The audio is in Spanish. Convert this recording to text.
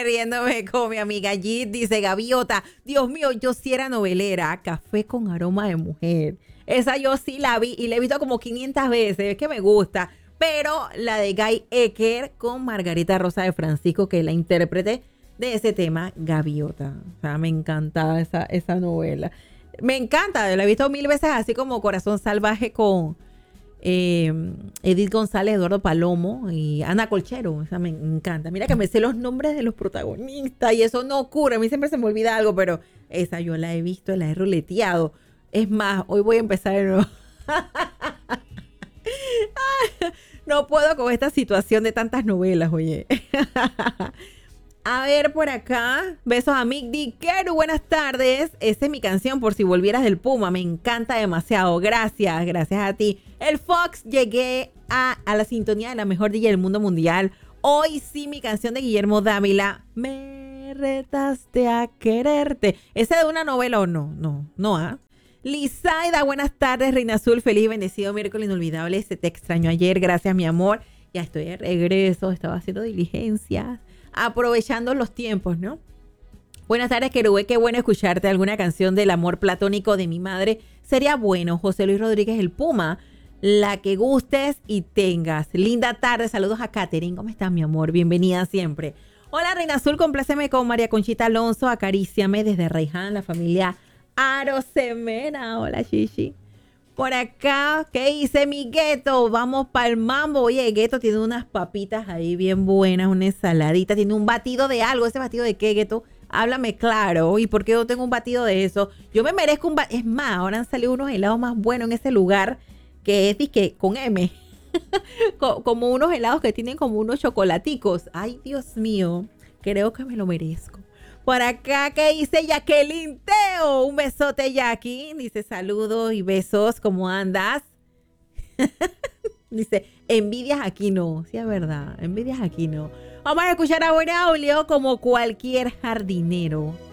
riéndome con mi amiga Git, dice Gaviota. Dios mío, yo sí era novelera. Café con aroma de mujer. Esa yo sí la vi y la he visto como 500 veces. Es que me gusta. Pero la de Guy Ecker con Margarita Rosa de Francisco, que es la intérprete de ese tema, Gaviota. O sea, me encantaba esa novela. Me encanta, la he visto 1000 veces, así como Corazón Salvaje con Edith González, Eduardo Palomo y Ana Colchero. O sea, me encanta. Mira que me sé los nombres de los protagonistas y eso no ocurre. A mí siempre se me olvida algo, pero esa yo la he visto, la he ruleteado. Es más, hoy voy a empezar de nuevo. No puedo con esta situación de tantas novelas, oye. A ver, por acá. Besos a Mick Diquero. Buenas tardes. Esa es mi canción, Por si volvieras del Puma. Me encanta demasiado. Gracias. Gracias a ti. El Fox, llegué a la sintonía de la mejor DJ del mundo mundial. Hoy sí, mi canción de Guillermo Dávila. Me retaste a quererte. ¿Esa de una novela o no? No, ¿ah? Lizaida, buenas tardes. Reina Azul, feliz y bendecido miércoles inolvidable. Se te extrañó ayer. Gracias, mi amor. Ya estoy de regreso. Estaba haciendo diligencias. Aprovechando los tiempos, ¿no? Buenas tardes, Querubé, qué bueno escucharte. Alguna canción del amor platónico de mi madre sería bueno. José Luis Rodríguez, el Puma, la que gustes y tengas. Linda tarde, saludos a Katherine. ¿Cómo estás, mi amor? Bienvenida siempre. Hola, Reina Azul, compláceme con María Conchita Alonso. Acaríciame desde Raiján, la familia Arosemena. Hola, Shishi. Por acá, ¿qué dice mi Gueto? Vamos para el mambo. Oye, Gueto tiene unas papitas ahí bien buenas, una ensaladita, tiene un batido de algo. ¿Ese batido de qué, Gueto? Háblame claro. ¿Y por qué yo tengo un batido de eso? Yo me merezco un batido. Es más, ahora han salido unos helados más buenos en ese lugar que es, disque, con M. Como unos helados que tienen como unos chocolaticos. Ay, Dios mío. Creo que me lo merezco. Por acá, ¿qué dice Jacqueline Teo? Un besote, Jackie. Dice saludos y besos. ¿Cómo andas? Dice, envidias aquí no. Sí, es verdad. Envidias aquí no. Vamos a escuchar a Braulio como cualquier jardinero.